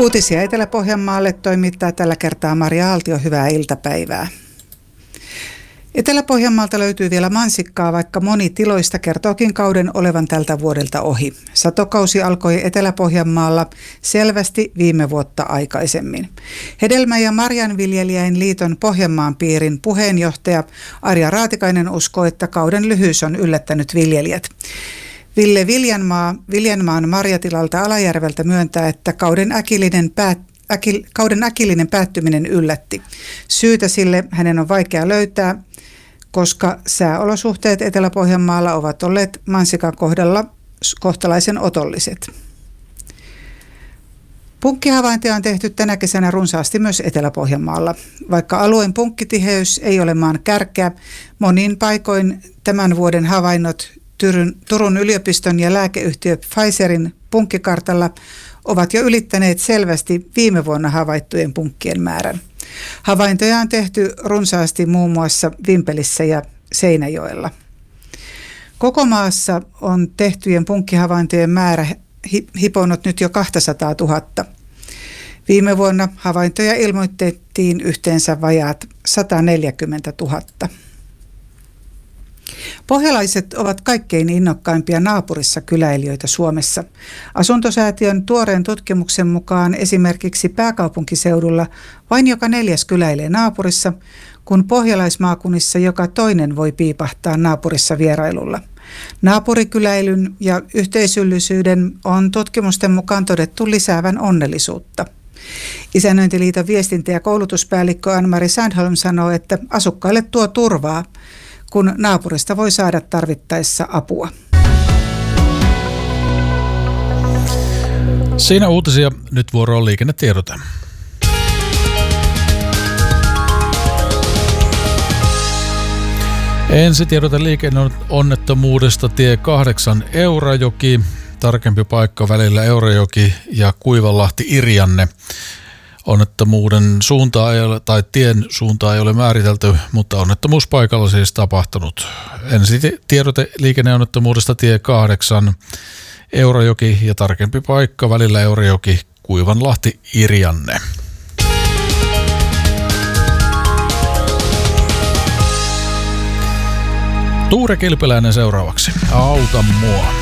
Uutisia Etelä-Pohjanmaalle toimittaa tällä kertaa Maria Aaltio. Hyvää iltapäivää. Etelä-Pohjanmaalta löytyy vielä mansikkaa, vaikka moni tiloista kertookin kauden olevan tältä vuodelta ohi. Satokausi alkoi Etelä-Pohjanmaalla selvästi viime vuotta aikaisemmin. Hedelmä- ja marjanviljelijäin liiton Pohjanmaan piirin puheenjohtaja Arja Raatikainen uskoo, että kauden lyhyys on yllättänyt viljelijät. Ville Viljanmaan marjatilalta Alajärveltä myöntää, että kauden äkillinen päättyminen yllätti. Syytä sille hänen on vaikea löytää, koska sääolosuhteet Etelä-Pohjanmaalla ovat olleet mansikan kohdalla kohtalaisen otolliset. Punkkihavaintoja on tehty tänä kesänä runsaasti myös Etelä-Pohjanmaalla. Vaikka alueen punkkitiheys ei ole maan kärkeä, monin paikoin tämän vuoden havainnot Turun yliopiston ja lääkeyhtiö Pfizerin punkkikartalla ovat jo ylittäneet selvästi viime vuonna havaittujen punkkien määrän. Havaintoja on tehty runsaasti muun muassa Vimpelissä ja Seinäjoella. Koko maassa on tehtyjen punkkihavaintojen määrä hiponut nyt jo 200 000. Viime vuonna havaintoja ilmoitettiin yhteensä vajaat 140 000. Pohjalaiset ovat kaikkein innokkaimpia naapurissa kyläilijöitä Suomessa. Asuntosäätiön tuoreen tutkimuksen mukaan esimerkiksi pääkaupunkiseudulla vain joka 4. kyläilee naapurissa, kun pohjalaismaakunnissa joka toinen voi piipahtaa naapurissa vierailulla. Naapurikyläilyn ja yhteisöllisyyden on tutkimusten mukaan todettu lisäävän onnellisuutta. Isännöintiliiton viestintä- ja koulutuspäällikkö Ann-Mari Sandholm sanoo, että asukkaille tuo turvaa, kun naapurista voi saada tarvittaessa apua. Siinä uutisia, nyt vuoro on liikennetiedote. Ensi tiedote liikenneonnettomuudesta tie 8 Eurajoki. Tarkempi paikka välillä Eurajoki ja Kuivanlahti-Irjanne. Onnettomuuden suuntaa ei ole, tai tien suuntaa ei ole määritelty, mutta onnettomuuspaikalla siis tapahtunut. Ensi tiedote liikenneonnettomuudesta tie 8 Eurajoki ja tarkempi paikka välillä Eurajoki Kuivanlahti Irjanne. Tuure Kilpeläinen seuraavaksi. Auta mua.